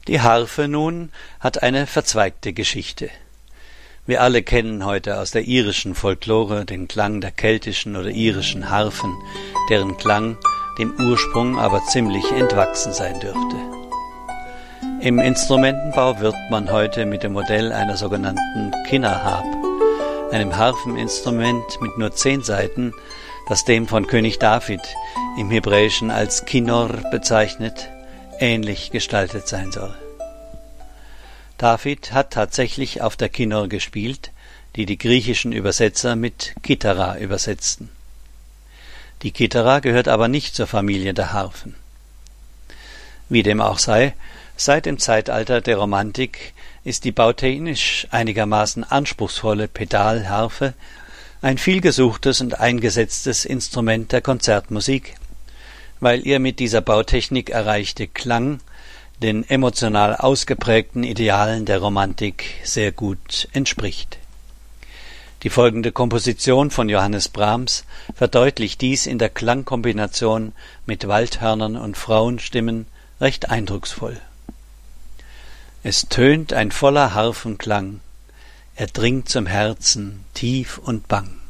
Die Harfe nun hat eine verzweigte Geschichte. Wir alle kennen heute aus der irischen Folklore den Klang der keltischen oder irischen Harfen, deren Klang dem Ursprung aber ziemlich entwachsen sein dürfte. Im Instrumentenbau wirbt man heute mit dem Modell einer sogenannten Kinnarharp, einem Harfeninstrument mit nur 10 Saiten, das dem von König David im Hebräischen als Kinnor bezeichnet, ähnlich gestaltet sein soll. David hat tatsächlich auf der Kinnor gespielt, die die griechischen Übersetzer mit Kithara übersetzten. Die Kithara gehört aber nicht zur Familie der Harfen. Wie dem auch sei, seit dem Zeitalter der Romantik ist die bautechnisch einigermaßen anspruchsvolle Pedalharfe ein vielgesuchtes und eingesetztes Instrument der Konzertmusik, weil ihr mit dieser Bautechnik erreichte Klang den emotional ausgeprägten Idealen der Romantik sehr gut entspricht. Die folgende Komposition von Johannes Brahms verdeutlicht dies in der Klangkombination mit Waldhörnern und Frauenstimmen recht eindrucksvoll. Es tönt ein voller Harfenklang, er dringt zum Herzen tief und bang.